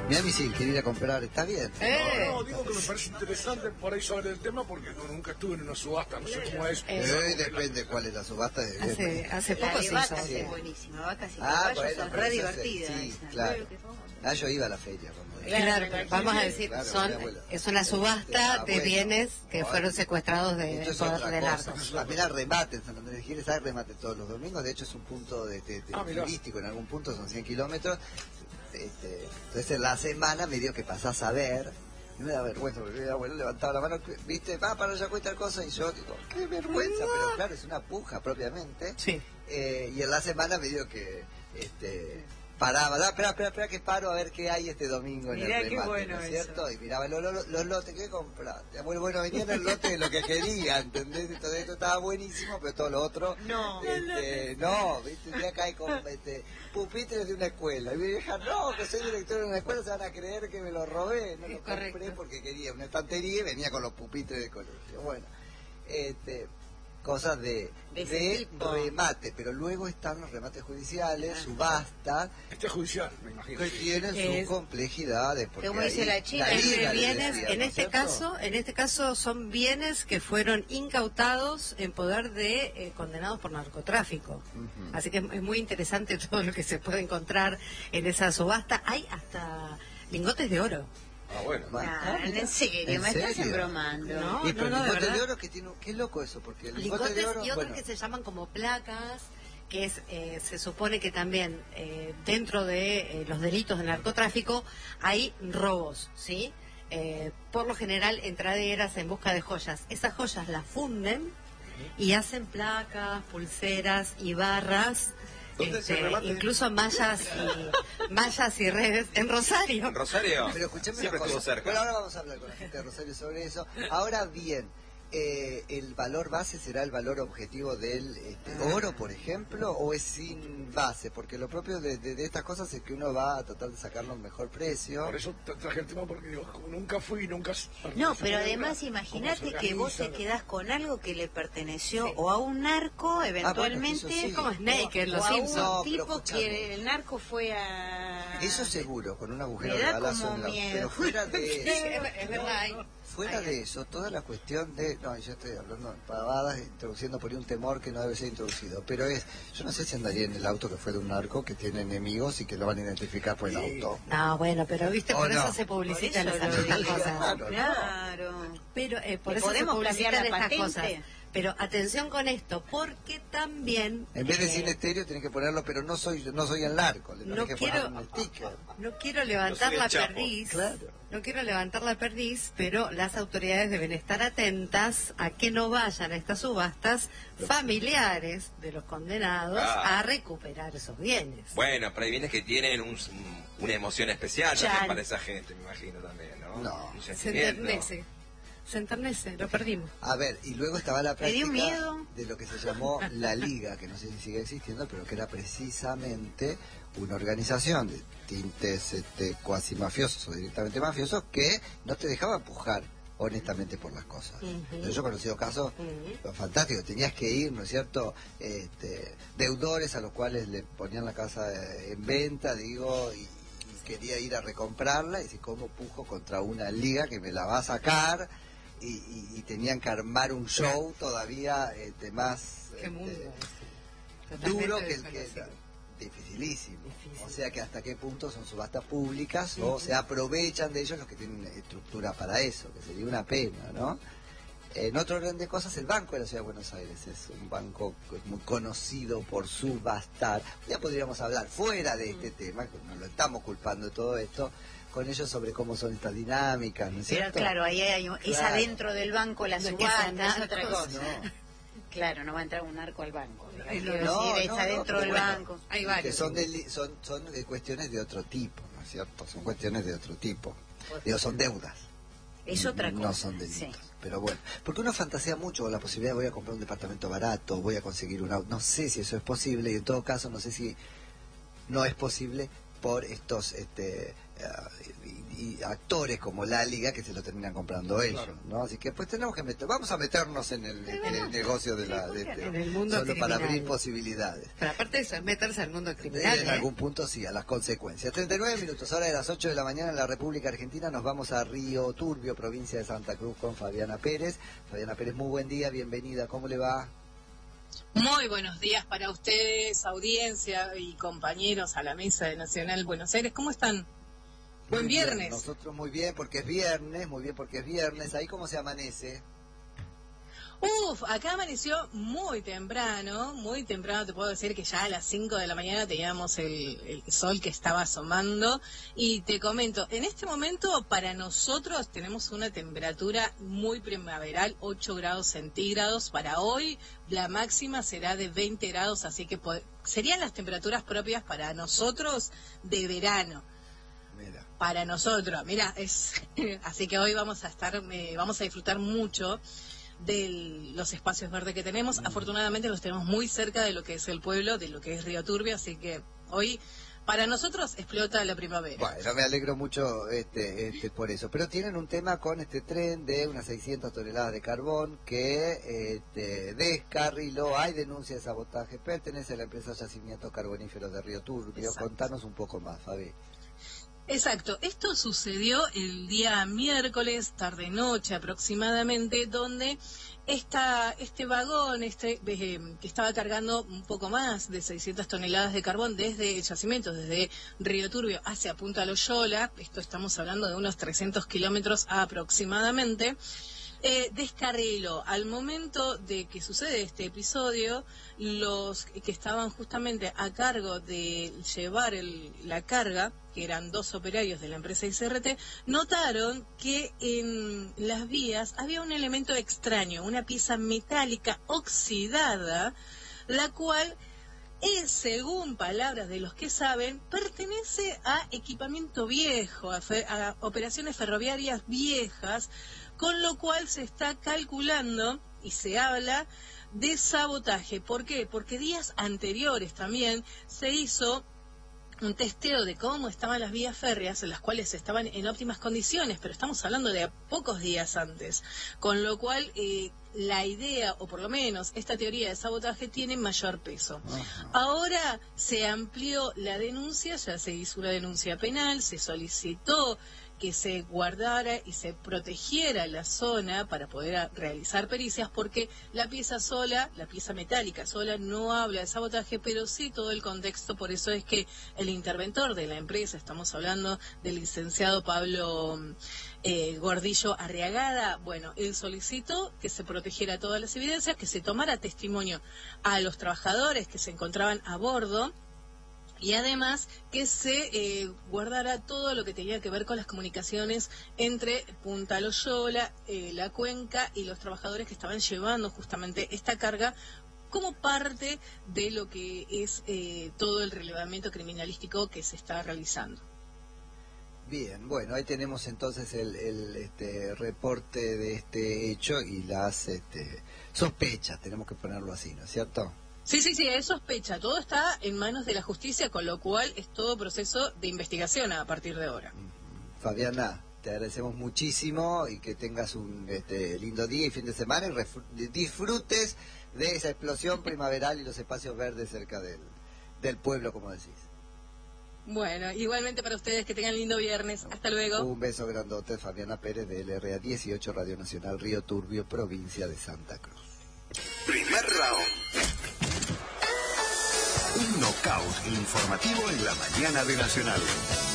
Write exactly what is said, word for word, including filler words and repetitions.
Miami sí, quiere ir a comprar, está bien. Eh. No, no, digo que me parece interesante por ahí saber el tema porque no, nunca estuve en una subasta, no sé cómo es. Eh, depende cuál es la subasta. De, Hace, hace poco La se de vacas hizo. es buenísima, vacas y Ah, caballos bueno, son pero re eso divertidas. sí, esas. claro. Ah, yo iba a la feria cuando era. Claro, pero vamos a decir, Claro, son mi abuela. es una Ah, subasta de bueno. bienes que Ay, fueron secuestrados de, esto es por- otra de cosa. narcos. También hay remate en San Andrés de Giles, hay remate todos los domingos, de hecho es un punto de, de- de Ah, mirá. turístico en algún punto, son cien kilómetros. Este, entonces en la semana medio que pasás a ver, y me da vergüenza porque mi abuelo levantaba la mano, viste, va para allá cuesta cosa, y yo digo, qué vergüenza, pero claro, es una puja propiamente. Sí. Eh, y en la semana medio que este paraba, da, espera, espera, espera que paro a ver qué hay este domingo en Mirá el qué remate, bueno ¿no es eso. cierto? Y miraba los, los, los lotes que compraste. Bueno, bueno, venían el lote de lo que quería, ¿entendés? Entonces esto estaba buenísimo, pero todo lo otro, No. este, no, viste, un día cae con este, pupitres de una escuela. Y mi vieja, no, que soy director de una escuela, se van a creer que me lo robé. No Es lo compré correcto. porque quería una estantería y venía con los pupitres de colegio. Bueno, este... cosas de, De ese de tipo. remate, pero luego están los remates judiciales, Ah. subastas, Este es judicial, me imagino. que tienen Es- sus complejidades. Porque Como dice ahí la chica, liga Entre le bienes, decía, en ¿no es este cierto? caso, en este caso son bienes que fueron incautados en poder de eh, condenados por narcotráfico. Ujú. Así que es, es muy interesante todo lo que se puede encontrar en esa subasta. Hay hasta lingotes de oro. Ah, bueno. Bueno, Ah, ah, mira. en serio, ¿En me estás serio? embromando. No, Y pero no, el de lingote de, verdad. oro que tiene, qué loco eso, porque el lingote Lingotes de oro, y otros bueno, que se llaman como placas, que es eh, se supone que también eh, dentro de eh, los delitos de narcotráfico hay robos, ¿sí? Eh, por lo general entraderas en busca de joyas. Esas joyas las funden y hacen placas, pulseras y barras, ¿Dónde se este, remate? incluso mallas y mallas y redes en Rosario. ¿En Rosario? pero escuchame Siempre una estuvo cosa. cerca. Bueno, ahora vamos a hablar con la gente de Rosario sobre eso. Ahora bien, eh, ¿el valor base será el valor objetivo del este, oro, por ejemplo, o es sin base? Porque lo propio de, de- de estas cosas es que uno va a tratar de sacarle un mejor precio. Por eso tra- traje el tema porque digo, como nunca fui, nunca... s- No, se pero puede además hablar, imagínate cómo se que vos te organiza. quedás con algo que le perteneció Sí. o a un narco eventualmente, eso sí. Como Snake en o Los a Simpsons. No, un pero tipo escuchame. que el narco fue a... Eso seguro, con un agujero Me de da balazo como en la... miedo. Pero fuera Sí, de es, es verdad, hay- fuera hay- de eso, toda la cuestión de... No, yo estoy hablando de pavadas, introduciendo por ahí un temor que no debe ser introducido. Pero es... Yo no sé si andaría en el auto que fue de un narco que tiene enemigos y que lo van a identificar por el auto. No, bueno, pero viste, ¿O por no? eso se Por publicitan eso estas lo estas digo. cosas. Claro. Claro. Pero eh, por ¿Le eso se podemos publicitan cambiar la estas cosas. patente? Pero atención con esto, porque también... En vez de eh, cine estéreo tenés que ponerlo, pero no soy no soy el narco, le tenés No que quiero- poner un sticker. No quiero levantar soy el la Chapo. perdiz, Claro. no quiero levantar la perdiz, pero las autoridades deben estar atentas a que no vayan a estas subastas familiares de los condenados Ah. a recuperar esos bienes. Bueno, pero hay bienes que tienen un- una emoción especial Chan. también para esa gente, me imagino también, ¿no? No. Un Se sentimiento. enternece, se enternece, lo perdimos. A ver, y luego estaba la ¿Te dio práctica miedo? de lo que se llamó la Liga, que no sé si sigue existiendo, pero que era precisamente una organización de tintes este, cuasi mafiosos o directamente mafiosos que no te dejaba empujar honestamente por las cosas. Ujú. Entonces, yo he conocido casos Ujú. fantásticos, tenías que ir, ¿no es cierto? Este, deudores a los cuales le ponían la casa eh, en venta, digo, y, y quería ir a recomprarla, y dice, ¿cómo pujo contra una liga que me la va a sacar? Y, y- y tenían que armar un show todavía este, más Qué este, mundo ese. duro Totalmente que el que desconocido. dificilísimo. Difícil. O sea que hasta qué punto son subastas públicas o se aprovechan de ellos los que tienen estructura para eso, que sería una pena, ¿no? En otro orden de cosas, el Banco de la Ciudad de Buenos Aires es un banco que es muy conocido por subastar. Ya podríamos hablar fuera de este tema, que no lo estamos culpando de todo esto, con ellos sobre cómo son estas dinámicas, ¿no es Pero cierto? claro, ahí hay, un- es Claro. adentro del banco la No es que subasta, sean es otra narcos. cosa. No. Claro, no va a entrar un narco al banco. digamos. Ay, no, Quiero no, decir, no, está no, dentro pero del bueno. banco. Hay Que varios. son, de, son, son de cuestiones de otro tipo, ¿no es cierto? Son cuestiones de otro tipo. Digo, son deudas. Es otra cosa. No son delitos. Sí. Pero bueno, porque uno fantasea mucho con la posibilidad de voy a comprar un departamento barato, voy a conseguir un auto. No sé si eso es posible y en todo caso no sé si no es posible por estos este uh, y, y actores como la Liga que se lo terminan comprando ellos, Claro. ¿no? Así que pues tenemos que meter, vamos a meternos en el, en el negocio de la de, de- En el mundo solo para abrir criminal. posibilidades. Pero aparte de eso, es meterse al mundo criminal. En ¿eh? algún punto sí, a las consecuencias. treinta y nueve minutos, ahora de las ocho de la mañana en la República Argentina, nos vamos a Río Turbio, provincia de Santa Cruz, con Fabiana Pérez. Fabiana Pérez, muy buen día, bienvenida, ¿cómo le va? Muy buenos días para ustedes, audiencia y compañeros a la mesa de Nacional Buenos Aires. ¿Cómo están? Buen Muy bien, viernes. nosotros muy bien porque es viernes, muy bien porque es viernes. ¿Ahí cómo se amanece? Uf, acá amaneció muy temprano, muy temprano, te puedo decir que ya a las cinco de la mañana teníamos el, el sol que estaba asomando. Y te comento, en este momento para nosotros tenemos una temperatura muy primaveral, ocho grados centígrados. Para hoy la máxima será de veinte grados, así que po- serían las temperaturas propias para nosotros de verano. Mira. Para nosotros, mira, es así que hoy vamos a estar, eh, vamos a disfrutar mucho de los espacios verdes que tenemos. Afortunadamente los tenemos muy cerca de lo que es el pueblo, de lo que es Río Turbio, así que hoy para nosotros explota la primavera. Bueno, me alegro mucho este, este, por eso. Pero tienen un tema con este tren de unas seiscientas toneladas de carbón que este, descarriló. Hay denuncia de sabotaje. Pertenece a la empresa Yacimientos Carboníferos de Río Turbio. Exacto. Contanos un poco más, Fabi. Exacto, esto sucedió el día miércoles, tarde-noche aproximadamente, donde esta, este vagón este eh, que estaba cargando un poco más de seiscientas toneladas de carbón desde Yacimientos, desde Río Turbio hacia Punta Loyola, esto estamos hablando de unos trescientos kilómetros aproximadamente, Eh, descarriló. Al momento de que sucede este episodio, los que estaban justamente a cargo de llevar el, la carga, que eran dos operarios de la empresa I C R T, notaron que en las vías había un elemento extraño, una pieza metálica oxidada, la cual es, según palabras de los que saben, pertenece a equipamiento viejo, a, fe, a operaciones ferroviarias viejas, con lo cual se está calculando y se habla de sabotaje. ¿Por qué? Porque días anteriores también se hizo un testeo de cómo estaban las vías férreas, en las cuales estaban en óptimas condiciones, pero estamos hablando de pocos días antes, con lo cual eh, la idea, o por lo menos esta teoría de sabotaje, tiene mayor peso. Ajá. Ahora se amplió la denuncia, ya se hizo una denuncia penal, se solicitó que se guardara y se protegiera la zona para poder a- realizar pericias, porque la pieza sola, la pieza metálica sola, no habla de sabotaje, pero sí todo el contexto. Por eso es que el interventor de la empresa, estamos hablando del licenciado Pablo eh, Gordillo Arriagada, bueno, él solicitó que se protegiera todas las evidencias, que se tomara testimonio a los trabajadores que se encontraban a bordo, y además que se eh, guardara todo lo que tenía que ver con las comunicaciones entre Punta Loyola, eh, la cuenca y los trabajadores que estaban llevando justamente esta carga como parte de lo que es eh, todo el relevamiento criminalístico que se está realizando. Bien, bueno, ahí tenemos entonces el, el este, reporte de este hecho y las este, sospechas, tenemos que ponerlo así, ¿no es cierto? Sí, sí, sí, es sospecha. Todo está en manos de la justicia, con lo cual es todo proceso de investigación a partir de ahora. Fabiana, te agradecemos muchísimo y que tengas un este, lindo día y fin de semana y refru- disfrutes de esa explosión primaveral y los espacios verdes cerca del, del pueblo, como decís. Bueno, igualmente para ustedes, que tengan lindo viernes. Hasta luego. Un beso grandote, Fabiana Pérez de L R A dieciocho, Radio Nacional Río Turbio, provincia de Santa Cruz. Primer round. Un knockout informativo en la mañana de Nacional.